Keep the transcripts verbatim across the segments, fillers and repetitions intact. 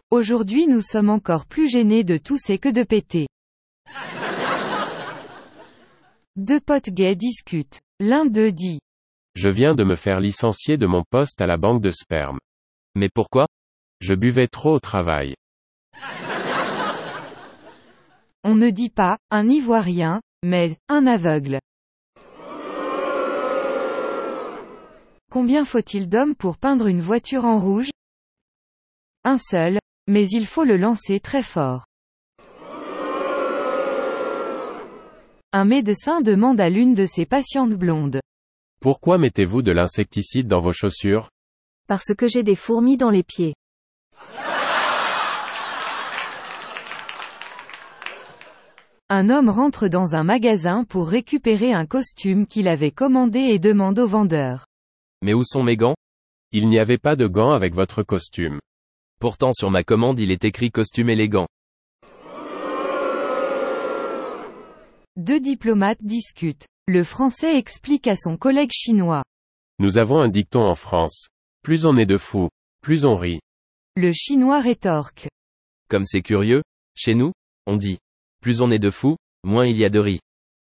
Aujourd'hui nous sommes encore plus gênés de tousser que de péter. Deux potes gays discutent. L'un d'eux dit. Je viens de me faire licencier de mon poste à la banque de sperme. Mais pourquoi? Je buvais trop au travail. On ne dit pas, un Ivoirien, mais, un aveugle. Combien faut-il d'hommes pour peindre une voiture en rouge? Un seul, mais il faut le lancer très fort. Un médecin demande à l'une de ses patientes blondes. Pourquoi mettez-vous de l'insecticide dans vos chaussures? Parce que j'ai des fourmis dans les pieds. Un homme rentre dans un magasin pour récupérer un costume qu'il avait commandé et demande au vendeur. Mais où sont mes gants? Il n'y avait pas de gants avec votre costume. Pourtant sur ma commande il est écrit costume élégant. Deux diplomates discutent. Le Français explique à son collègue chinois. Nous avons un dicton en France. Plus on est de fous, plus on rit. Le Chinois rétorque. Comme c'est curieux, chez nous, on dit. Plus on est de fous, moins il y a de riz.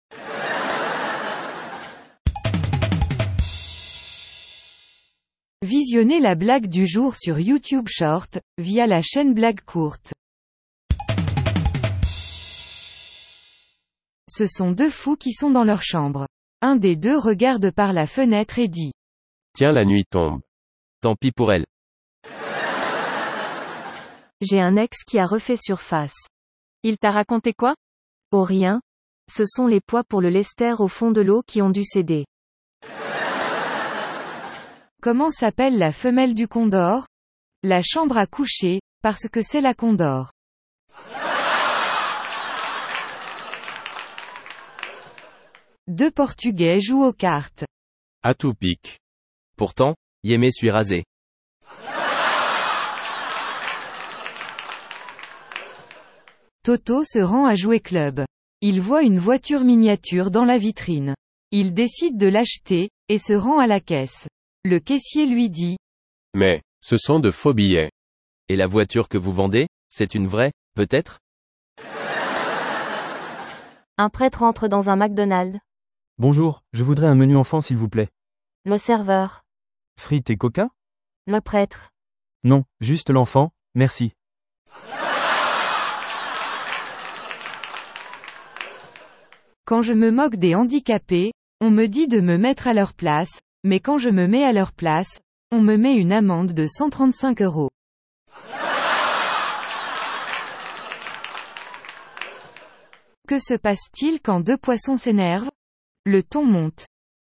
Visionnez la blague du jour sur YouTube Short, via la chaîne Blague Courte. Ce sont deux fous qui sont dans leur chambre. Un des deux regarde par la fenêtre et dit. Tiens, la nuit tombe. Tant pis pour elle. J'ai un ex qui a refait surface. Il t'a raconté quoi? Oh rien. Ce sont les poids pour le lester au fond de l'eau qui ont dû céder. Comment s'appelle la femelle du condor? La chambre à coucher, parce que c'est la condor. Deux Portugais jouent aux cartes. À tout pique. Pourtant, Yémé suis rasé. Toto se rend à Jouet Club. Il voit une voiture miniature dans la vitrine. Il décide de l'acheter, et se rend à la caisse. Le caissier lui dit. Mais, ce sont de faux billets. Et la voiture que vous vendez, c'est une vraie, peut-être? Un prêtre entre dans un McDonald's. Bonjour, je voudrais un menu enfant s'il vous plaît. Le serveur. Frites et coca? Le prêtre. Non, juste l'enfant, merci. Quand je me moque des handicapés, on me dit de me mettre à leur place, mais quand je me mets à leur place, on me met une amende de cent trente-cinq euros. Que se passe-t-il quand deux poissons s'énervent? Le ton monte.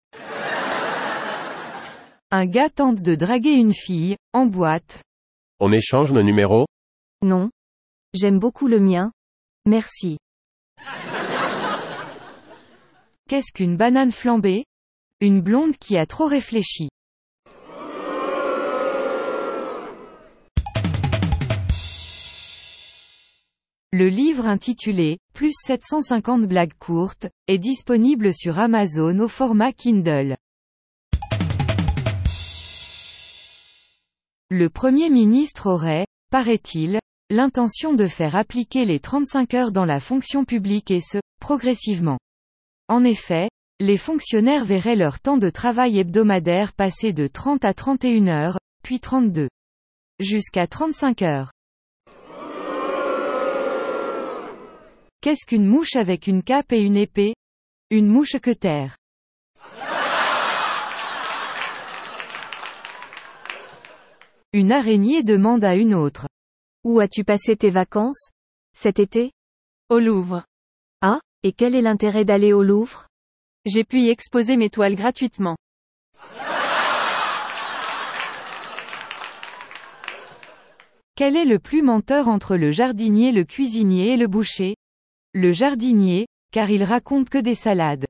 Un gars tente de draguer une fille, en boîte. On échange nos numéros? Non. J'aime beaucoup le mien. Merci. Qu'est-ce qu'une banane flambée? Une blonde qui a trop réfléchi. Le livre intitulé « Plus sept cent cinquante blagues courtes » est disponible sur Amazon au format Kindle. Le Premier ministre aurait, paraît-il, l'intention de faire appliquer les trente-cinq heures dans la fonction publique et ce, progressivement. En effet, les fonctionnaires verraient leur temps de travail hebdomadaire passer de trente à trente et une heures, puis trente-deux. Jusqu'à trente-cinq heures. Qu'est-ce qu'une mouche avec une cape et une épée? Une mouche-queutère. Une araignée demande à une autre. Où as-tu passé tes vacances? Cet été? Au Louvre. Ah, et quel est l'intérêt d'aller au Louvre? J'ai pu y exposer mes toiles gratuitement. Quel est le plus menteur entre le jardinier, le cuisinier et le boucher? Le jardinier, car il raconte que des salades.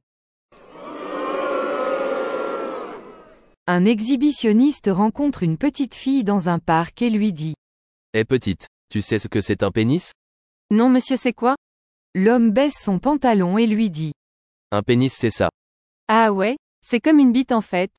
Un exhibitionniste rencontre une petite fille dans un parc et lui dit. Eh petite, tu sais ce que c'est un pénis? Non monsieur c'est quoi? L'homme baisse son pantalon et lui dit. Un pénis c'est ça. Ah ouais, c'est comme une bite en fait.